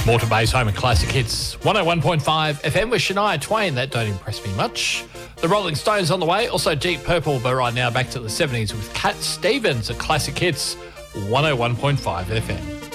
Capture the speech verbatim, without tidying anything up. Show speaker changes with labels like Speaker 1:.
Speaker 1: Morton Bay's home and classic hits. one oh one point five F M with Shania Twain. That don't impress me much. The Rolling Stones on the way. Also Deep Purple, but right now back to the seventies with Cat Stevens at Classic Hits. one oh one point five F M.